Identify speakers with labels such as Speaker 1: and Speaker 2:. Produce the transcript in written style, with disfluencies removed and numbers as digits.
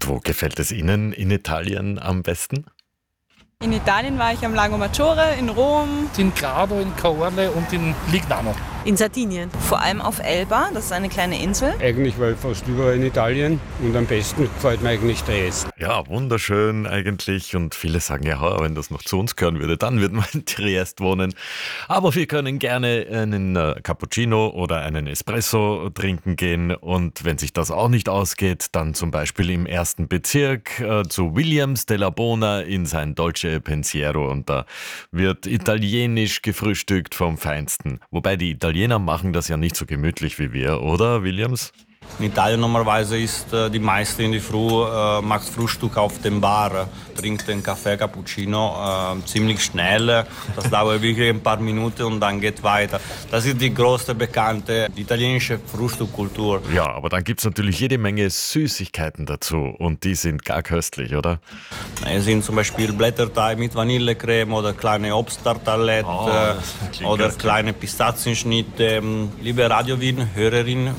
Speaker 1: Und wo gefällt es Ihnen in Italien am besten?
Speaker 2: In Italien war ich am Lago Maggiore, in Rom.
Speaker 3: In Grado, in Caorle und in Lignano.
Speaker 4: In Sardinien.
Speaker 5: Vor allem auf Elba, das ist eine kleine Insel.
Speaker 6: Eigentlich war ich fast überall in Italien und am besten gefällt mir eigentlich Triest.
Speaker 1: Ja, wunderschön eigentlich und viele sagen, ja, wenn das noch zu uns gehören würde, dann würden wir in Triest wohnen. Aber wir können gerne einen Cappuccino oder einen Espresso trinken gehen und wenn sich das auch nicht ausgeht, dann zum Beispiel im 1. Bezirk zu Williams della Bona in sein Dolce Pensiero und da wird italienisch gefrühstückt vom Feinsten. Wobei die Italiener machen das ja nicht so gemütlich wie wir, oder Williams?
Speaker 7: In Italien normalerweise ist die meiste in die Früh, macht Frühstück auf dem Bar, trinkt den Kaffee, Cappuccino, ziemlich schnell. Das dauert wirklich ein paar Minuten und dann geht weiter. Das ist die größte bekannte italienische Frühstückkultur.
Speaker 1: Ja, aber dann gibt es natürlich jede Menge Süßigkeiten dazu und die sind gar köstlich, oder?
Speaker 7: Es sind zum Beispiel Blätterteig mit Vanillecreme oder kleine Obsttartelette oder
Speaker 1: köstlich.
Speaker 7: kleine Pistazienschnitte. Liebe Radio Wien, Hörerin,